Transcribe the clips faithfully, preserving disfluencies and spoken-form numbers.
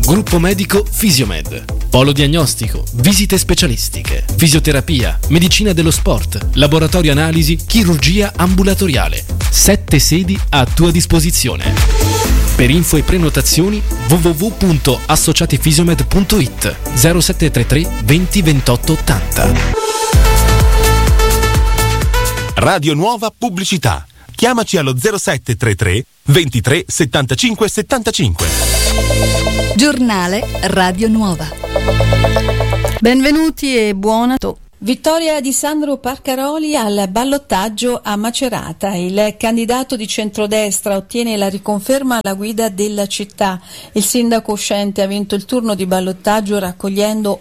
Gruppo medico Fisiomed. Polo diagnostico, visite specialistiche, fisioterapia, medicina dello sport, laboratorio analisi, chirurgia ambulatoriale. Sette sedi a tua disposizione. Per info e prenotazioni w w w punto associatifisiomed punto i t zero sette tre tre venti ventotto ottanta. Radio Nuova Pubblicità. Chiamaci allo zero sette tre tre ventitré settantacinque settantacinque. Giornale Radio Nuova. Benvenuti e buona to- Vittoria di Sandro Parcaroli al ballottaggio a Macerata. Il candidato di centrodestra ottiene la riconferma alla guida della città. Il sindaco uscente ha vinto il turno di ballottaggio raccogliendo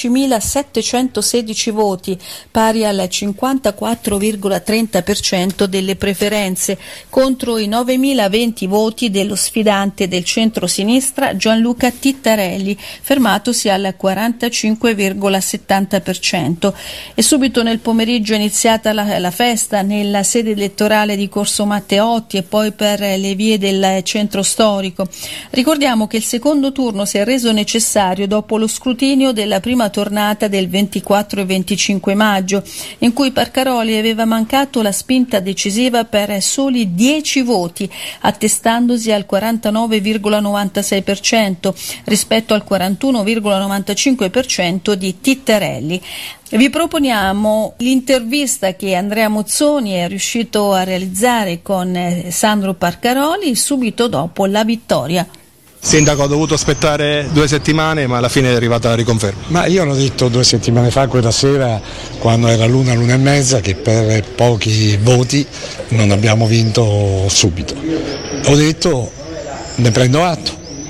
diecimilasettecentosedici voti, pari al cinquantaquattro virgola trenta per cento delle preferenze, contro i novemilaventi voti dello sfidante del centro-sinistra Gianluca Tittarelli, fermatosi al quarantacinque virgola settanta per cento. E subito nel pomeriggio è iniziata la, la festa nella sede elettorale di Corso Matteotti e poi per le vie del centro storico. Ricordiamo che il secondo turno si è reso necessario dopo lo scrutinio della prima tornata del ventiquattro e venticinque maggio, in cui Parcaroli aveva mancato la spinta decisiva per soli dieci voti, attestandosi al quarantanove virgola novantasei per cento rispetto al quarantuno virgola novantacinque per cento di Tittarelli. Vi proponiamo l'intervista che Andrea Mozzoni è riuscito a realizzare con Sandro Parcaroli subito dopo la vittoria. Sindaco, ho dovuto aspettare due settimane, ma alla fine è arrivata la riconferma. Ma io l'ho detto due settimane fa, quella sera, quando era l'una, l'una e mezza, che per pochi voti non abbiamo vinto subito. Ho detto, ne prendo atto,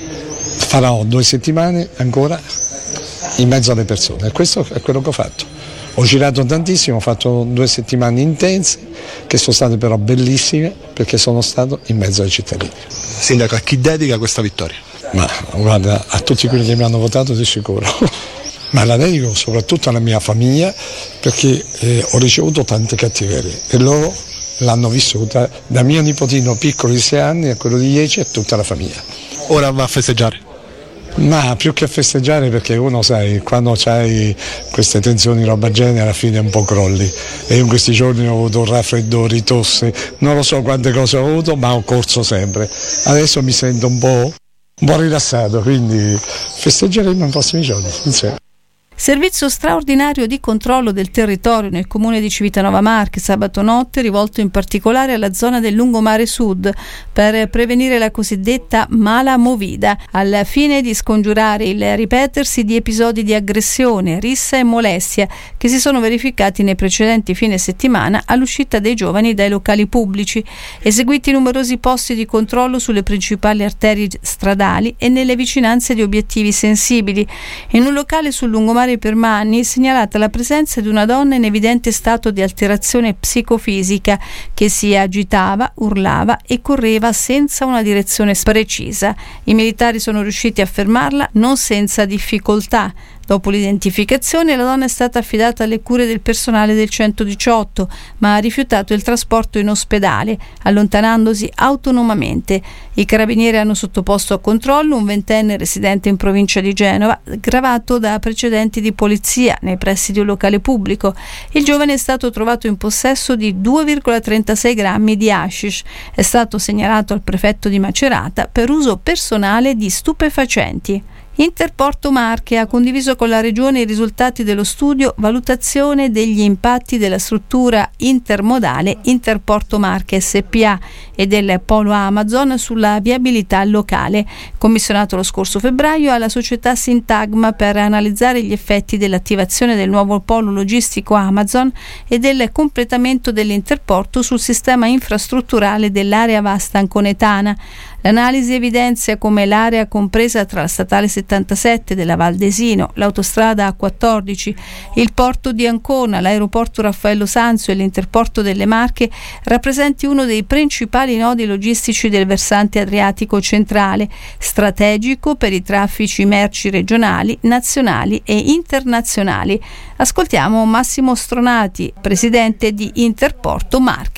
farò due settimane ancora in mezzo alle persone, e questo è quello che ho fatto. Ho girato tantissimo, ho fatto due settimane intense, che sono state però bellissime, perché sono stato in mezzo ai cittadini. Sindaco, a chi dedica questa vittoria? Ma guarda, a tutti quelli che mi hanno votato di sicuro, ma la dedico soprattutto alla mia famiglia, perché eh, ho ricevuto tante cattiverie e loro l'hanno vissuta, da mio nipotino piccolo di sei anni a quello di dieci e tutta la famiglia. Ora va a festeggiare? Ma più che a festeggiare, perché uno, sai, quando c'hai queste tensioni, roba genere, alla fine un po' crolli. E io in questi giorni ho avuto raffreddori, tosse, non lo so quante cose ho avuto, ma ho corso sempre. Adesso mi sento un po', un po' rilassato, quindi festeggeremo nei prossimi giorni insieme. Servizio straordinario di controllo del territorio nel comune di Civitanova Marche sabato notte, rivolto in particolare alla zona del lungomare sud per prevenire la cosiddetta mala movida, al fine di scongiurare il ripetersi di episodi di aggressione, rissa e molestia che si sono verificati nei precedenti fine settimana all'uscita dei giovani dai locali pubblici. Eseguiti numerosi posti di controllo sulle principali arterie stradali e nelle vicinanze di obiettivi sensibili. In un locale sul lungomare per Manni è segnalata la presenza di una donna in evidente stato di alterazione psicofisica che si agitava, urlava e correva senza una direzione precisa. I militari sono riusciti a fermarla non senza difficoltà. Dopo l'identificazione, la donna è stata affidata alle cure del personale del centodiciotto, ma ha rifiutato il trasporto in ospedale, allontanandosi autonomamente. I carabinieri hanno sottoposto a controllo un ventenne residente in provincia di Genova, gravato da precedenti di polizia nei pressi di un locale pubblico. Il giovane è stato trovato in possesso di due virgola trentasei grammi di hashish. È stato segnalato al prefetto di Macerata per uso personale di stupefacenti. Interporto Marche ha condiviso con la Regione i risultati dello studio Valutazione degli impatti della struttura intermodale Interporto Marche S P A e del polo Amazon sulla viabilità locale, commissionato lo scorso febbraio alla società Sintagma per analizzare gli effetti dell'attivazione del nuovo polo logistico Amazon e del completamento dell'interporto sul sistema infrastrutturale dell'area vasta anconetana. L'analisi evidenzia come l'area compresa tra la statale settantasette della Val d'Esino, l'autostrada A quattordici, il porto di Ancona, l'aeroporto Raffaello Sanzio e l'interporto delle Marche rappresenti uno dei principali nodi logistici del versante adriatico centrale, strategico per i traffici merci regionali, nazionali e internazionali. Ascoltiamo Massimo Stronati, presidente di Interporto Marche.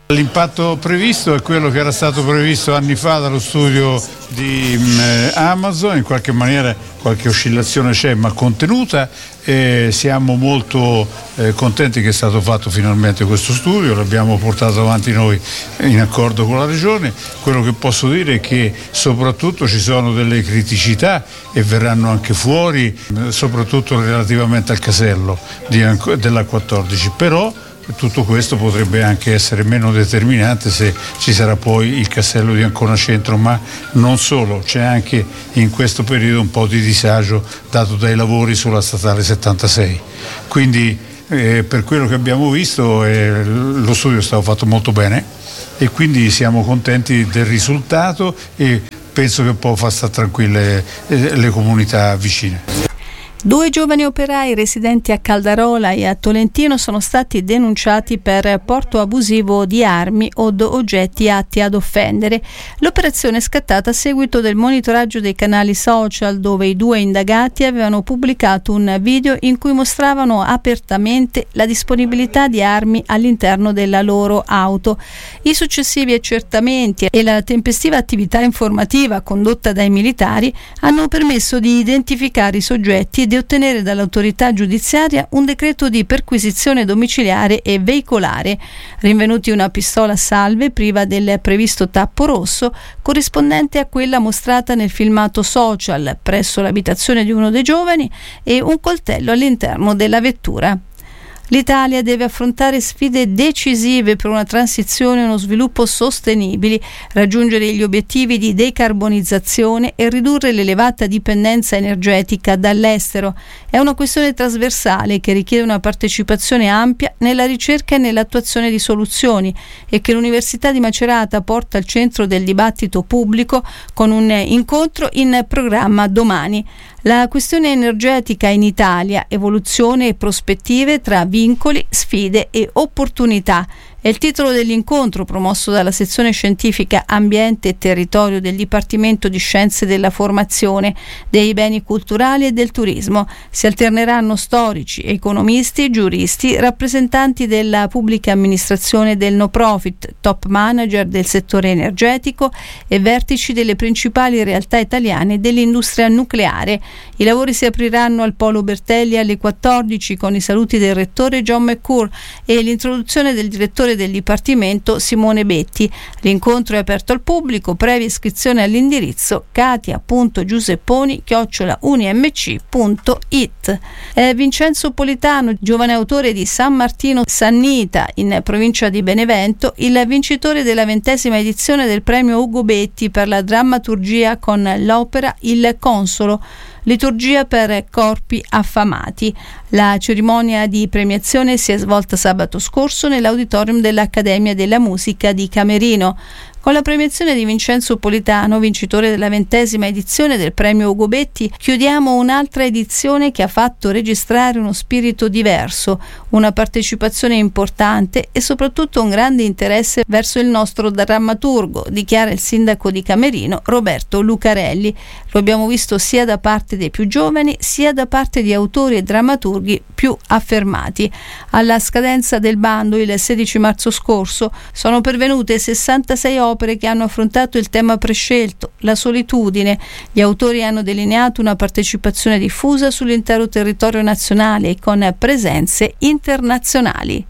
L'impatto previsto è quello che era stato previsto anni fa dallo studio di eh, Amazon, in qualche maniera qualche oscillazione c'è ma contenuta, e siamo molto eh, contenti che è stato fatto finalmente questo studio, l'abbiamo portato avanti noi in accordo con la Regione. Quello che posso dire è che soprattutto ci sono delle criticità e verranno anche fuori, eh, soprattutto relativamente al casello di, della quattordici, però tutto questo potrebbe anche essere meno determinante se ci sarà poi il casello di Ancona Centro, ma non solo, c'è anche in questo periodo un po' di disagio dato dai lavori sulla statale settantasei. Quindi eh, per quello che abbiamo visto eh, lo studio è stato fatto molto bene e quindi siamo contenti del risultato e penso che può far stare tranquille eh, le comunità vicine. Due giovani operai residenti a Caldarola e a Tolentino sono stati denunciati per porto abusivo di armi o oggetti atti ad offendere. L'operazione è scattata a seguito del monitoraggio dei canali social, dove i due indagati avevano pubblicato un video in cui mostravano apertamente la disponibilità di armi all'interno della loro auto. I successivi accertamenti e la tempestiva attività informativa condotta dai militari hanno permesso di identificare i soggetti e di ottenere dall'autorità giudiziaria un decreto di perquisizione domiciliare e veicolare. Rinvenuti una pistola a salve priva del previsto tappo rosso, corrispondente a quella mostrata nel filmato social presso l'abitazione di uno dei giovani, e un coltello all'interno della vettura. L'Italia deve affrontare sfide decisive per una transizione e uno sviluppo sostenibili, raggiungere gli obiettivi di decarbonizzazione e ridurre l'elevata dipendenza energetica dall'estero. È una questione trasversale che richiede una partecipazione ampia nella ricerca e nell'attuazione di soluzioni e che l'Università di Macerata porta al centro del dibattito pubblico con un incontro in programma domani. La questione energetica in Italia, evoluzione e prospettive tra vincoli, sfide e opportunità. È il titolo dell'incontro promosso dalla sezione scientifica Ambiente e Territorio del Dipartimento di Scienze della Formazione, dei Beni Culturali e del Turismo. Si alterneranno storici, economisti, giuristi, rappresentanti della pubblica amministrazione e del no profit, top manager del settore energetico e vertici delle principali realtà italiane dell'industria nucleare. I lavori si apriranno al Polo Bertelli alle quattordici con i saluti del rettore John McCool e l'introduzione del direttore del Dipartimento Simone Betti. L'incontro è aperto al pubblico, previa iscrizione all'indirizzo katia punto giusepponi chiocciola unimc punto it. Eh, Vincenzo Politano, giovane autore di San Martino Sannita in provincia di Benevento, il vincitore della ventesima edizione del premio Ugo Betti per la drammaturgia con l'opera Il Consolo, liturgia per corpi affamati. La cerimonia di premiazione si è svolta sabato scorso nell'auditorium dell'Accademia della Musica di Camerino. Con la premiazione di Vincenzo Politano, vincitore della ventesima edizione del premio Ugo Betti, chiudiamo un'altra edizione che ha fatto registrare uno spirito diverso, una partecipazione importante e soprattutto un grande interesse verso il nostro drammaturgo, dichiara il sindaco di Camerino Roberto Lucarelli. Lo abbiamo visto sia da parte dei più giovani sia da parte di autori e drammaturghi più affermati. Alla scadenza del bando il sedici marzo scorso sono pervenute sessantasei opere che hanno affrontato il tema prescelto, la solitudine. Gli autori hanno delineato una partecipazione diffusa sull'intero territorio nazionale e con presenze internazionali.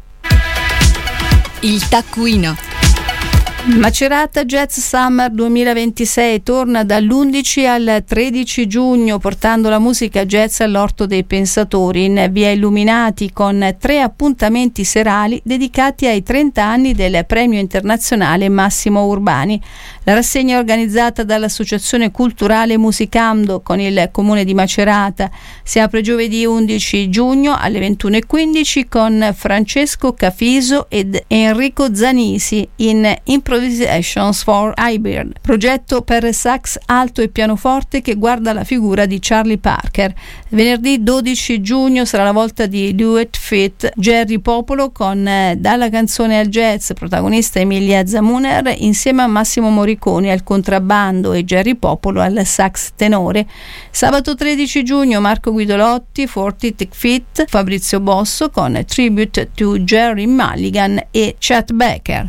Il taccuino. Macerata Jazz Summer duemilaventisei torna dall'undici al tredici giugno portando la musica jazz all'Orto dei Pensatori in via Illuminati, con tre appuntamenti serali dedicati ai trenta anni del premio internazionale Massimo Urbani. La rassegna è organizzata dall'Associazione Culturale Musicando con il Comune di Macerata. Si apre giovedì undici giugno alle ventuno e quindici con Francesco Cafiso ed Enrico Zanisi in Improvisations for Hybrid, progetto per sax alto e pianoforte che guarda la figura di Charlie Parker. Venerdì dodici giugno sarà la volta di Duet Fit Jerry Popolo con eh, Dalla canzone al jazz, protagonista Emilia Zamuner insieme a Massimo Moriconi al contrabbando e Jerry Popolo al sax tenore. Sabato tredici giugno Marco Guidolotti, Forty Tick Fit, Fabrizio Bosso con Tribute to Jerry Mulligan e Chet Baker.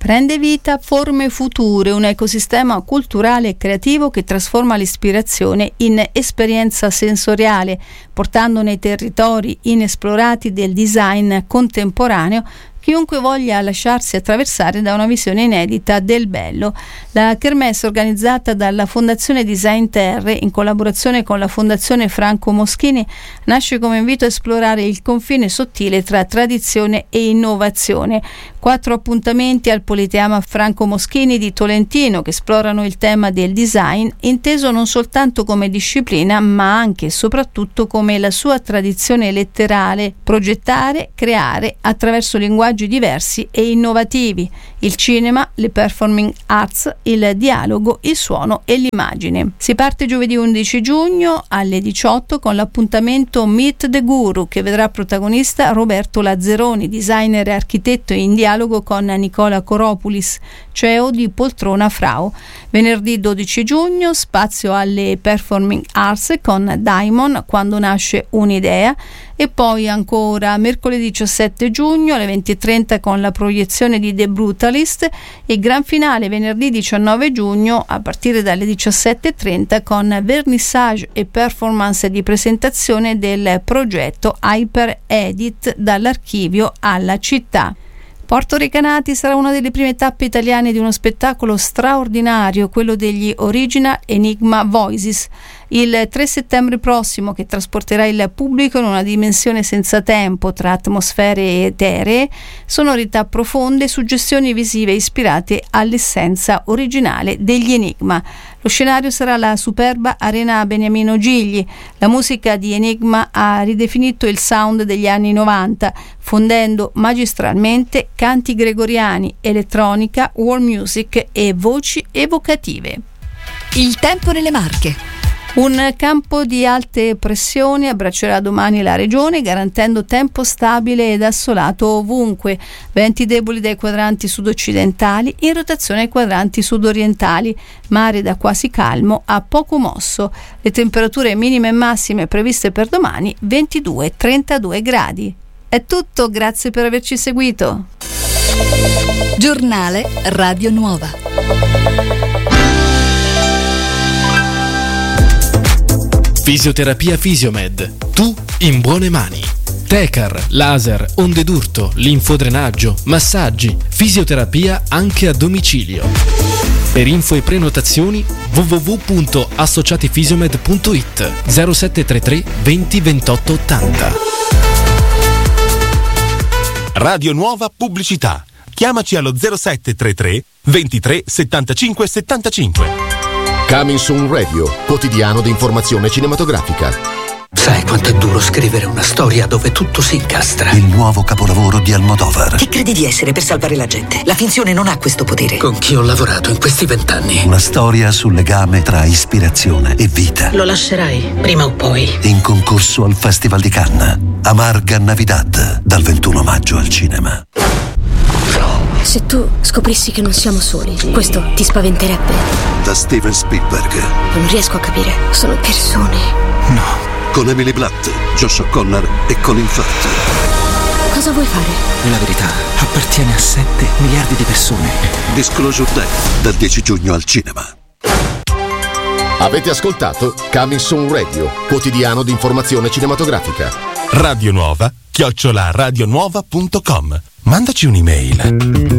Prende vita Forme Future, un ecosistema culturale e creativo che trasforma l'ispirazione in esperienza sensoriale, portando nei territori inesplorati del design contemporaneo chiunque voglia lasciarsi attraversare da una visione inedita del bello. La kermesse, organizzata dalla Fondazione Design Terre in collaborazione con la Fondazione Franco Moschini, nasce come invito a esplorare il confine sottile tra tradizione e innovazione. Quattro appuntamenti al Politeama Franco Moschini di Tolentino che esplorano il tema del design, inteso non soltanto come disciplina ma anche e soprattutto come la sua tradizione letterale: progettare, creare attraverso linguaggi diversi e innovativi, il cinema, le performing arts, il dialogo, il suono e l'immagine. Si parte giovedì undici giugno alle diciotto con l'appuntamento Meet the Guru, che vedrà protagonista Roberto Lazzeroni, designer e architetto, in dialogo con Nicola Coropulis, C E O di Poltrona Frau. Venerdì dodici giugno spazio alle performing arts con Daimon, Quando nasce un'idea, e poi ancora mercoledì diciassette giugno alle venti e trenta con la proiezione di The Brutalist, e gran finale venerdì diciannove giugno a partire dalle diciassette e trenta con vernissage e performance di presentazione del progetto Hyper Edit dall'archivio alla città. Porto Recanati sarà una delle prime tappe italiane di uno spettacolo straordinario, quello degli Original Enigma Voices, il tre settembre prossimo, che trasporterà il pubblico in una dimensione senza tempo tra atmosfere eteree, sonorità profonde, suggestioni visive ispirate all'essenza originale degli Enigma. Lo scenario sarà la superba Arena Beniamino Gigli. La musica di Enigma ha ridefinito il sound degli anni novanta, fondendo magistralmente canti gregoriani, elettronica, world music e voci evocative. Il tempo nelle Marche. Un campo di alte pressioni abbraccerà domani la regione, garantendo tempo stabile ed assolato ovunque. Venti deboli dai quadranti sud-occidentali, in rotazione ai quadranti sud-orientali. Mare da quasi calmo a poco mosso. Le temperature minime e massime previste per domani ventidue trentadue gradi. È tutto, grazie per averci seguito. Giornale Radio Nuova. Fisioterapia Fisiomed. Tu in buone mani. Tecar, laser, onde d'urto, linfodrenaggio, massaggi, fisioterapia anche a domicilio. Per info e prenotazioni w w w punto associatifisiomed punto it zero sette tre tre venti ventotto ottanta. Radio Nuova Pubblicità. Chiamaci allo zero sette tre tre ventitré settantacinque settantacinque. Coming Soon Radio, quotidiano di informazione cinematografica. Sai quanto è duro scrivere una storia dove tutto si incastra? Il nuovo capolavoro di Almodovar. Chi credi di essere per salvare la gente? La finzione non ha questo potere. Con chi ho lavorato in questi vent'anni? Una storia sul legame tra ispirazione e vita. Lo lascerai, prima o poi. In concorso al Festival di Cannes. Amarga Navidad, dal ventuno maggio al cinema. Se tu scoprissi che non siamo soli, questo ti spaventerebbe? Da Steven Spielberg. Non riesco a capire. Sono persone. No. Con Emily Blunt, Josh O'Connor e Colin Firth. Cosa vuoi fare? La verità appartiene a sette miliardi di persone. Disclosure Day, da dieci giugno al cinema. Avete ascoltato Coming Soon Radio, quotidiano di informazione cinematografica. Radio Nuova, chiocciola radionuova punto com. Mandaci un'email.